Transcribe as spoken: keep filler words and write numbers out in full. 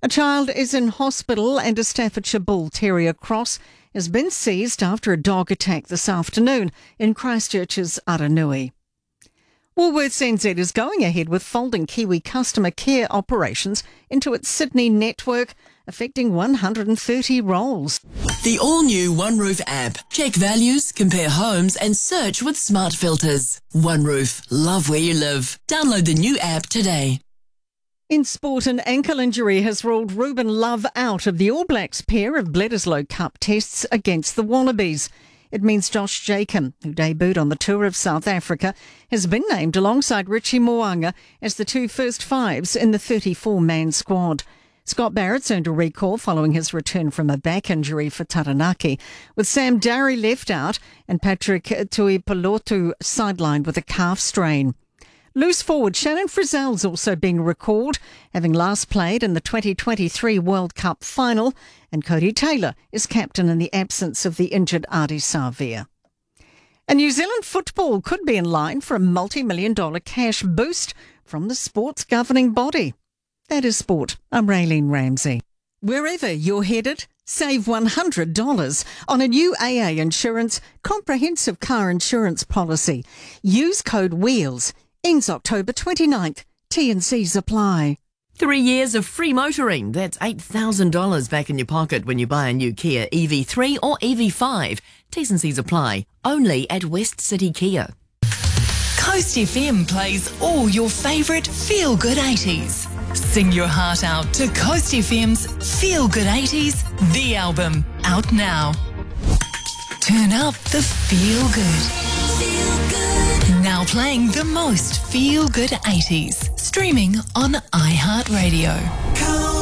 A child is in hospital and a Staffordshire Bull Terrier cross has been seized after a dog attack this afternoon in Christchurch's Aranui. Woolworths N Z is going ahead with folding Kiwi customer care operations into its Sydney network, affecting one hundred thirty roles. The all-new OneRoof app. Check values, compare homes and search with smart filters. OneRoof. Love where you live. Download the new app today. In sport, an ankle injury has ruled Ruben Love out of the All Blacks pair of Bledisloe Cup tests against the Wallabies. It means Josh Jacob, who debuted on the tour of South Africa, has been named alongside Richie Mo'unga as the two first fives in the thirty-four man squad. Scott Barrett's earned a recall following his return from a back injury for Taranaki, with Sam Darry left out and Patrick Tuipulotu sidelined with a calf strain. Loose forward Shannon Frizzell's also being recalled, having last played in the twenty twenty-three World Cup final, and Cody Taylor is captain in the absence of the injured Ardie Savea. And New Zealand football could be in line for a multi-million dollar cash boost from the sport's governing body. That is sport. I'm Raylene Ramsey. Wherever you're headed, save one hundred dollars on a new A A Insurance comprehensive car insurance policy. Use code WHEELS. Ends October twenty-ninth. T and C's apply. Three years of free motoring. That's eight thousand dollars back in your pocket when you buy a new Kia E V three or E V five. T's and C's apply. Only at West City Kia. Coast F M plays all your favourite feel-good eighties. Sing your heart out to Coast F M's Feel Good eighties, the album, out now. Turn up the feel good. Feel good. Now playing the most feel good eighties. Streaming on iHeartRadio.